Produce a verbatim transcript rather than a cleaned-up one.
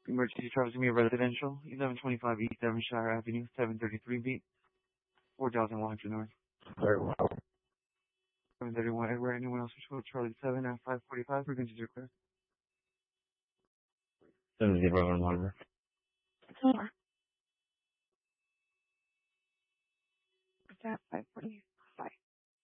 Emergency travel to me residential, eleven twenty-five East Devonshire Avenue, seven thirty-three beat, four thousand one hundred North. Very well. seven thirty-one Edward, anyone else for Charlie seven at five forty-five, frequencies are clear. seven zero one one.